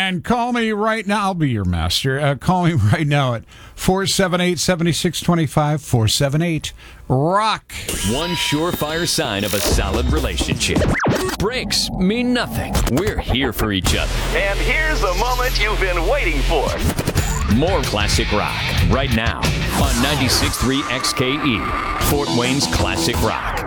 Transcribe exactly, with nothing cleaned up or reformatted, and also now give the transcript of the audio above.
And call me right now. I'll be your master. Uh, call me right now at four seven eight, seven six two five, four seven eight, rock. One surefire sign of a solid relationship. Breaks mean nothing. We're here for each other. And here's the moment you've been waiting for. More classic rock right now on ninety-six point three X K E, Fort Wayne's Classic Rock.